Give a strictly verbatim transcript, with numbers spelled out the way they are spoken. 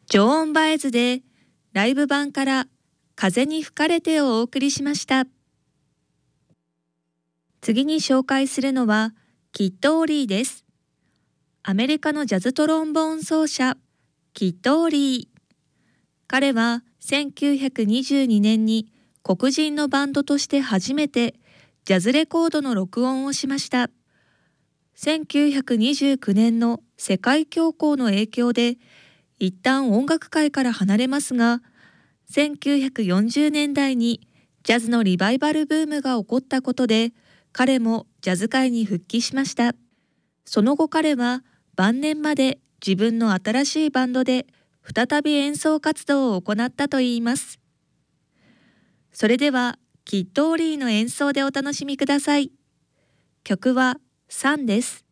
常温バエズでライブ版から風に吹かれてをお送りしました。次に紹介するのはキッド・オリーです。アメリカのジャズトロンボーン奏者キッド・オリー。彼はせんきゅうひゃくにじゅうにねんに黒人のバンドとして初めてジャズレコードの録音をしました。せんきゅうひゃくにじゅうきゅうねんの世界恐慌の影響で一旦音楽界から離れますが、せんきゅうひゃくよんじゅうねんだいにジャズのリバイバルブームが起こったことで、彼もジャズ界に復帰しました。その後彼は晩年まで自分の新しいバンドで再び演奏活動を行ったといいます。それではキッド・オリーの演奏でお楽しみください。曲はサンです。